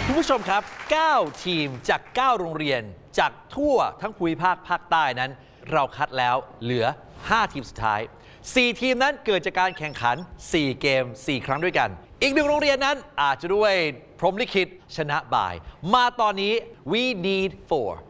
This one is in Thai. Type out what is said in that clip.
คุณผู้ชมครับ 9 ทีมจาก 9 โรงเรียนจากทั่วทั้งภูมิภาคภาคใต้นั้น เราคัดแล้วเหลือ 5 ทีมสุดท้าย 4 ทีมนั้นเกิดจากการแข่งขัน 4 เกม 4 ครั้งด้วยกัน อีก1โรงเรียนนั้นอาจจะด้วยพรหมลิขิตชนะบ่าย มาตอนนี้ we need 4